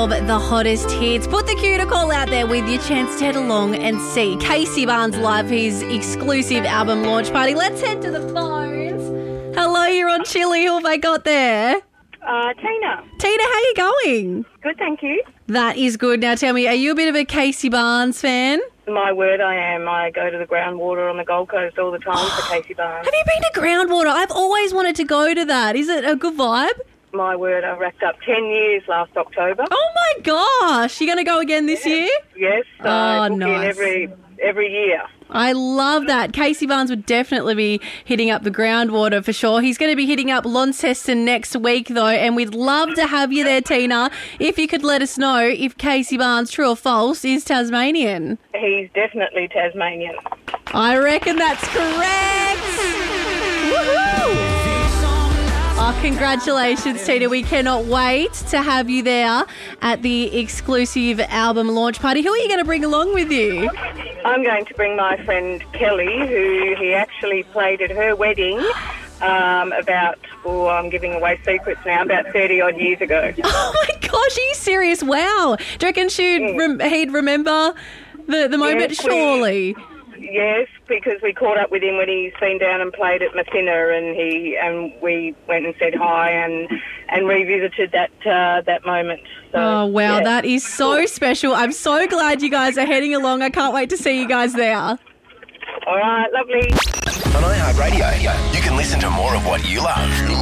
of the hottest hits. Put the cue to call out there with your chance to head along and see Casey Barnes live, his exclusive album launch party. Let's head to the phones. Hello, you're on Chili. Who have I got there? Tina. Tina, how you going? Good, thank you. That is good. Now tell me, are you a bit of a Casey Barnes fan? My word, I am. I go to the Groundwater on the Gold Coast all the time for Casey Barnes. Have you been to Groundwater? I've always wanted to go to that. Is it a good vibe? My word, I racked up 10 years last October. Oh my gosh, you're going to go again this year? Yes, I book in every year. I love that. Casey Barnes would definitely be hitting up the Groundwater for sure. He's going to be hitting up Launceston next week though, and we'd love to have you there, Tina. If you could let us know if Casey Barnes, true or false, is Tasmanian. He's definitely Tasmanian. I reckon that's correct. Woohoo! Oh, congratulations, Tina. We cannot wait to have you there at the exclusive album launch party. Who are you going to bring along with you? I'm going to bring my friend Kelly, who he actually played at her wedding I'm giving away secrets now, about 30-odd years ago. Oh, my gosh, are you serious? Wow. Do you reckon he'd remember the moment? Yes, surely. Yes, because we caught up with him when he's been down and played at Messina, and we went and said hi and revisited that moment. So, oh, wow, that is so special. I'm so glad you guys are heading along. I can't wait to see you guys there. All right, lovely. On iHeartRadio, you can listen to more of what you love